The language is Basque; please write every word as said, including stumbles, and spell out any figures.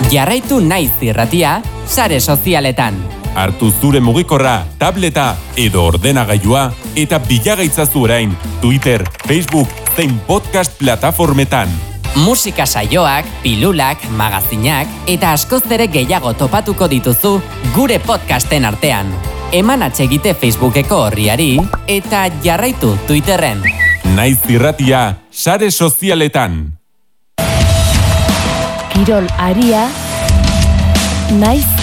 Jarraitu Naiz Irratia sare sozialetan. Hartu zure mugikorra, tableta edo ordenagailua eta bilagaitzazu orain Twitter, Facebook zein podcast plataformetan. Musika saioak, pilulak, magazinak eta askoz ere gehiago topatuko dituzu gure podcasten artean. Eman atsegite Facebookeko orriari eta jarraitu Twitterren. Naiz Irratia sare sozialetan. Kirol aria, Naiz